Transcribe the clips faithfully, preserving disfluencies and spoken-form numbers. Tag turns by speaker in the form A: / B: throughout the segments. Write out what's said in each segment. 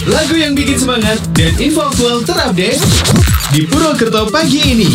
A: Lagu yang bikin semangat dan info aktual terupdate di Purwokerto pagi ini.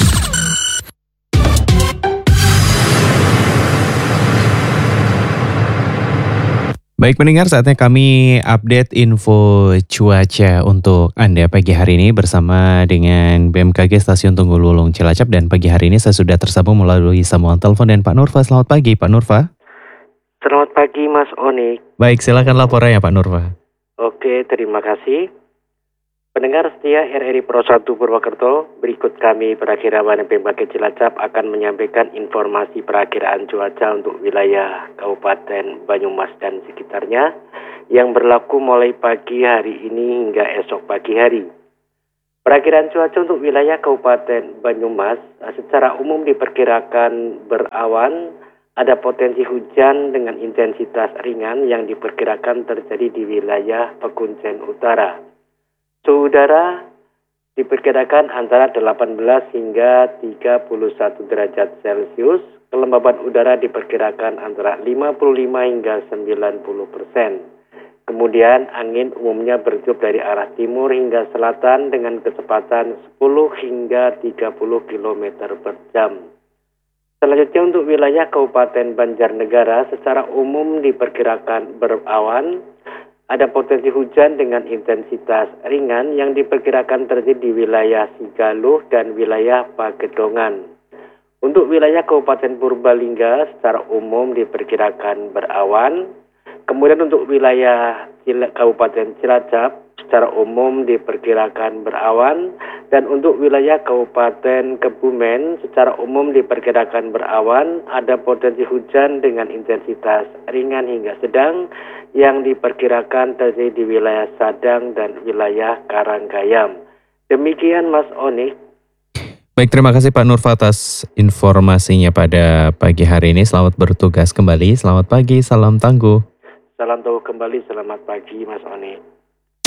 B: Baik pendengar, saatnya kami update info cuaca untuk Anda pagi hari ini bersama dengan B M K G Stasiun Tunggul Wulung Cilacap, dan pagi hari ini saya sudah tersambung melalui sambungan telepon dengan Pak Nurfa. Selamat pagi Pak Nurfa.
C: Selamat pagi Mas Onik.
B: Baik, silakan laporannya Pak Nurfa.
C: Oke, terima kasih. Pendengar setia R R I Pro satu Purwokerto, berikut kami perakirawan B M K G Cilacap akan menyampaikan informasi perakiraan cuaca untuk wilayah Kabupaten Banyumas dan sekitarnya yang berlaku mulai pagi hari ini hingga esok pagi hari. Perakiraan cuaca untuk wilayah Kabupaten Banyumas secara umum diperkirakan berawan, ada potensi hujan dengan intensitas ringan yang diperkirakan terjadi di wilayah Pekuncen Utara. Suhu udara diperkirakan antara delapan belas hingga tiga puluh satu derajat Celcius. Kelembaban udara diperkirakan antara lima puluh lima hingga sembilan puluh persen. Kemudian angin umumnya bertiup dari arah timur hingga selatan dengan kecepatan sepuluh hingga tiga puluh kilometer per jam. Selanjutnya untuk wilayah Kabupaten Banjarnegara secara umum diperkirakan berawan, ada potensi hujan dengan intensitas ringan yang diperkirakan terjadi di wilayah Sigaluh dan wilayah Pagedongan. Untuk wilayah Kabupaten Purbalingga secara umum diperkirakan berawan. Kemudian untuk wilayah Kabupaten Cilacap secara umum diperkirakan berawan, dan untuk wilayah Kabupaten Kebumen secara umum diperkirakan berawan, ada potensi hujan dengan intensitas ringan hingga sedang yang diperkirakan terjadi di wilayah Sadang dan wilayah Karanggayam. Demikian Mas Onik.
B: Baik, terima kasih Pak Nurfa atas informasinya pada pagi hari ini. Selamat bertugas kembali. Selamat pagi, salam tangguh.
C: Salam tangguh kembali, selamat pagi Mas Onik.